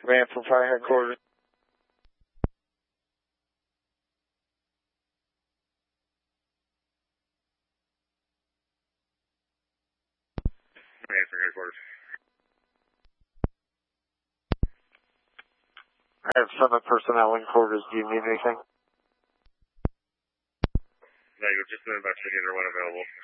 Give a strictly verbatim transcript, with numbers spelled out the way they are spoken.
Command from Fire Headquarters. Command from Headquarters. I have seven personnel in quarters. Do you need anything? No, you're just an investigator when available.